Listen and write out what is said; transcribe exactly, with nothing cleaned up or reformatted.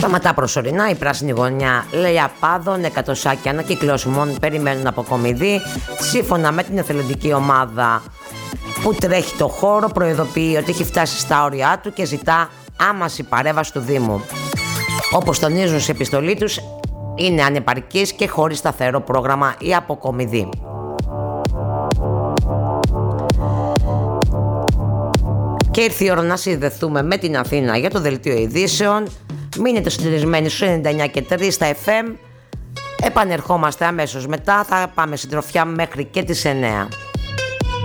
Σταματά προσωρινά η πράσινη γωνιά Λεαπάδων, εκατοσάκια ανακυκλώσιμων περιμένουν αποκομιδή. Σύμφωνα με την εθελοντική ομάδα που τρέχει το χώρο, προειδοποιεί ότι έχει φτάσει στα όρια του και ζητά άμαση παρέμβαση του Δήμου. Όπως τονίζουν σε επιστολή τους, είναι ανεπαρκής και χωρίς σταθερό πρόγραμμα η αποκομιδή. Και ήρθε η ώρα να συνδεθούμε με την Αθήνα για το δελτίο ειδήσεων. Μείνετε συντονισμένοι στους ενενήντα εννιά και τρία στα εφ εμ. Επανερχόμαστε αμέσως μετά, θα πάμε συντροφιά μέχρι και τις εννιά.